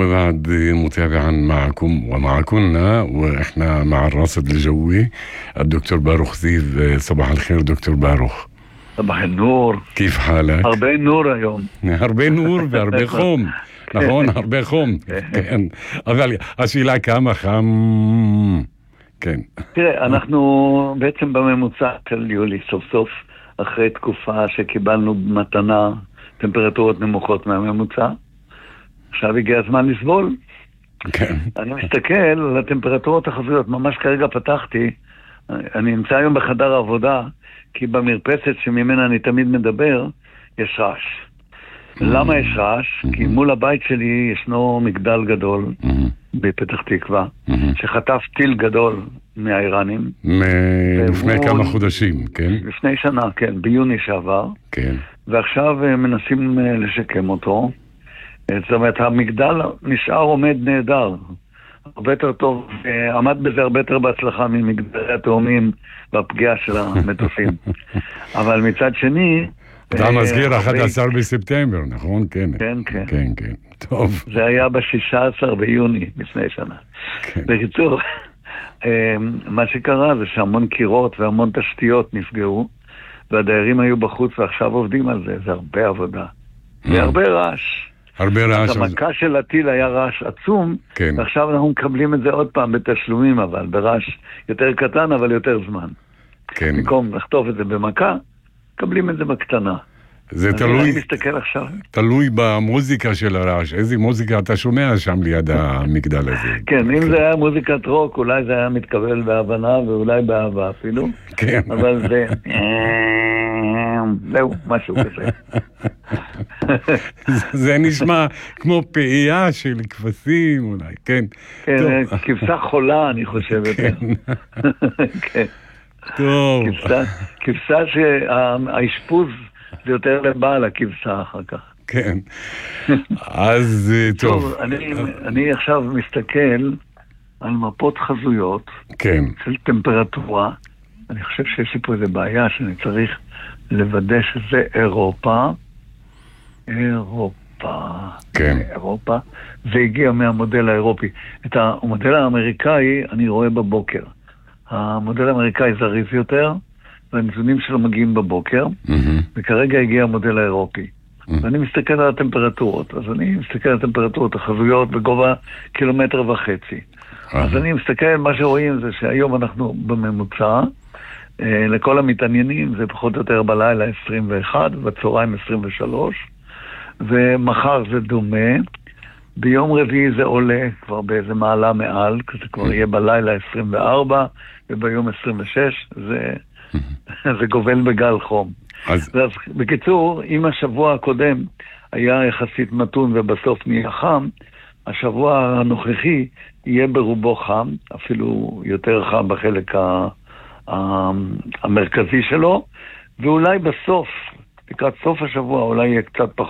وبعد متابعا معكم ومعكنا، وإحنا مع الراصد الجوي الدكتور باروخ زيف. صباح الخير دكتور باروخ. صباح النور. كيف حالك؟ הרבה נור היום. הרבה נור והרבה חום. נכון, הרבה חום. כן. אבל השאלה כמה חם... כן. תראה, אנחנו בעצם בממוצע של יולי סוף סוף, אחרי תקופה שקיבלנו מתנה טמפרטורות נמוכות מהממוצע. עכשיו הגיע הזמן לסבול. כן. אני מסתכל על הטמפרטורות החזויות, ממש כרגע פתחתי, אני נמצא היום בחדר העבודה, כי במרפסת שממנה אני תמיד מדבר, יש רעש. למה יש רעש? כי מול הבית שלי ישנו מגדל גדול בפתח תקווה, שחטף טיל גדול מהאיראנים. לפני כמה חודשים, כן? לפני שנה, כן, ביוני שעבר. כן. ועכשיו מנסים לשקם אותו. זאת אומרת, המגדל נשאר עומד נהדר. הרבה יותר טוב, עמד בזה הרבה יותר בהצלחה ממגדלי התאומים והפגיעה של המטוסים. אבל מצד שני... אתה מזכיר 11 בספטמבר, נכון? כן. כן, כן. כן, כן. טוב. זה היה ב-16 ביוני לפני שנה. בקיצור, מה שקרה זה שהמון קירות והמון תשתיות נפגעו, והדיירים היו בחוץ ועכשיו עובדים על זה. זה הרבה עבודה. והרבה רעש. הרבה רעש. המכה של הטיל היה רעש עצום, כן. ועכשיו אנחנו מקבלים את זה עוד פעם בתשלומים, אבל ברעש יותר קטן, אבל יותר זמן. כן. במקום לכתוב את זה במכה, מקבלים את זה בקטנה. זה תלוי, אני מסתכל עכשיו. תלוי במוזיקה של הרעש. איזה מוזיקה אתה שומע שם ליד המגדל הזה? כן, אם זה היה מוזיקת רוק, אולי זה היה מתקבל בהבנה, ואולי באהבה אפילו. כן. אבל זה... זהו, משהו כזה. זה נשמע כמו פעייה של כבשים אולי, כן. כן, כבשה חולה, אני חושב יותר. כן. טוב. כבשה שהאשפוז זה יותר לבעל הכבשה אחר כך. כן. אז טוב. אני עכשיו מסתכל על מפות חזויות. כן. של טמפרטורה. אני חושב שיש לי פה איזו בעיה שאני צריך לוודא שזה אירופה. כן. אירופה. זה הגיע מהמודל האירופי. את המודל האמריקאי אני רואה בבוקר. המודל האמריקאי זריז יותר, והנתונים שלו מגיעים בבוקר, וכרגע הגיע המודל האירופי. ואני מסתכל על הטמפרטורות, אז אני מסתכל על הטמפרטורות החזויות בגובה 1.5 קילומטר. אז אני מסתכל, מה שרואים זה שהיום אנחנו בממוצע, לכל המתעניינים זה פחות או יותר בלילה 21, בצהריים 23, ומחר זה דומה, ביום רביעי זה עולה כבר באיזה מעלה מעל, כי זה כבר יהיה בלילה 24, וביום 26 זה גובל בגל חום. אז בקיצור, אם השבוע הקודם היה יחסית מתון ובסוף נהיה חם, השבוע הנוכחי יהיה ברובו חם, אפילו יותר חם בחלק המרכזי שלו, ואולי בסוף, לקראת סוף השבוע, אולי יהיה קצת פחות.